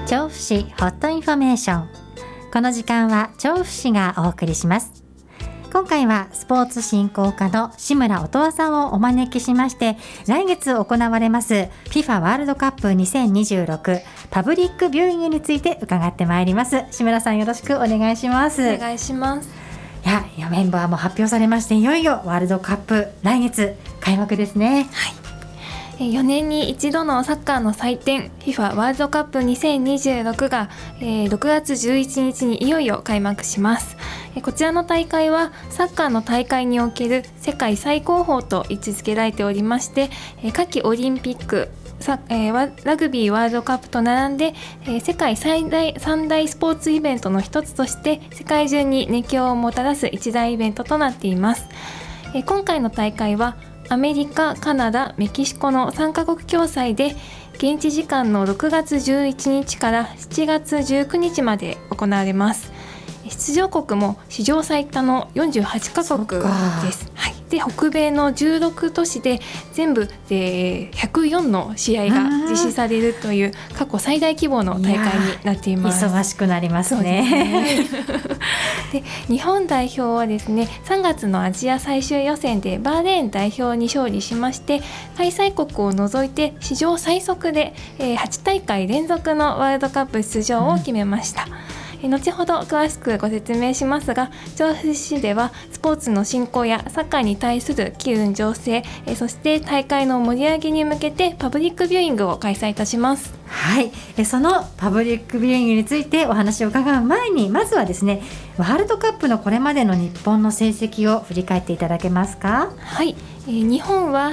調布市ホットインフォメーション。この時間は調布市がお送りします。今回はスポーツ振興課の志村音羽さんをお招きしまして、来月行われます FIFA ワールドカップ2026パブリックビューイングについて伺ってまいります。志村さん、よろしくお願いします。 お願いします。 いやメンバーも発表されまして、いよいよワールドカップ来月開幕ですね。 4年に一度のサッカーの祭典 FIFA ワールドカップ2026が6月11日にいよいよ開幕します。こちらの大会はサッカーの大会における世界最高峰と位置づけられておりまして、夏季オリンピック、ラグビーワールドカップと並んで世界三大スポーツイベントの一つとして世界中に熱狂をもたらす一大イベントとなっています。今回の大会はアメリカ、カナダ、メキシコの3カ国共催で現地時間の6月11日から7月19日まで行われます。出場国も史上最多の48カ国です。で、北米の16都市で全部で104の試合が実施されるという過去最大規模の大会になっています。 忙しくなりますね。 で、日本代表はですね、3月のアジア最終予選でバーレーン代表に勝利しまして、開催国を除いて史上最速で8大会連続のワールドカップ出場を決めました。後ほど詳しくご説明しますが、調布市ではスポーツの振興やサッカーに対する機運醸成、そして大会の盛り上げに向けてパブリックビューイングを開催いたします。 はい、そのパブリックビューイングについてお話を伺う前に、まずはですね、ワールドカップのこれまでの日本の成績を振り返っていただけますか。 はい、日本は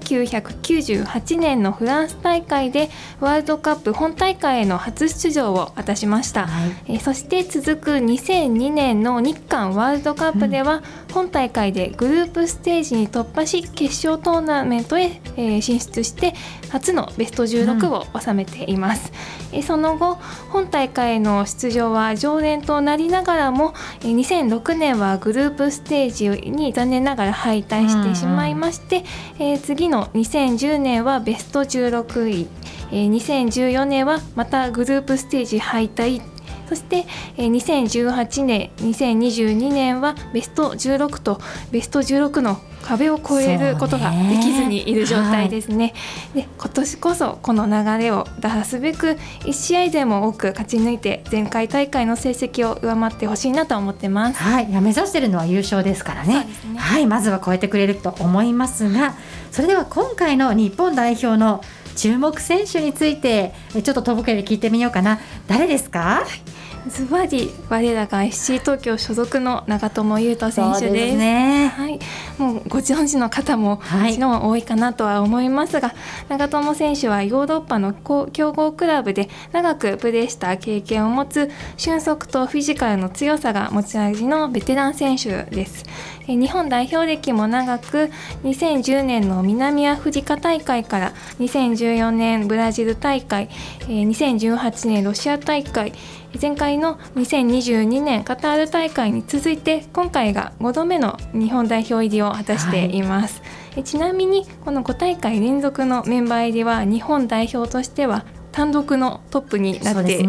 1998年のフランス大会でワールドカップ本大会への初出場を果たしました。そして続く2002年の日韓ワールドカップでは、本大会でグループステージに突破し決勝トーナメントへ進出して初のベスト16を収めています。その後本大会への出場は常連となりながらも、2006年はグループステージに残念ながら敗退してしまいまして、次の2010年はベスト16位、2014年はまたグループステージ敗退、そして2018年2022年はベスト16とベスト16の壁を越えることができずにいる状態ですね。で、今年こそこの流れを打破すべく1試合でも多く勝ち抜いて前回大会の成績を上回ってほしいなと思ってます。 はい、目指しているのは優勝ですからね。はい、まずは超えてくれると思いますが、それでは今回の日本代表の注目選手についてちょっととぼけで聞いてみようかな。誰ですか？ ズバリ我らが FC 東京所属の長友佑都選手です。 そうですね。 はい、もうご存知の方ももちろん多いかなとは思いますが、長友選手はヨーロッパの強豪クラブで長くプレーした経験を持つ俊足とフィジカルの強さが持ち味のベテラン選手です。日本代表歴も長く、2010年の南アフリカ大会から2014年ブラジル大会、2018年ロシア大会、前回の2022年カタール大会に続いて今回が5度目の日本代表入りを果たしています。ちなみにこの5大会連続のメンバー入りは日本代表としては単独のトップになってい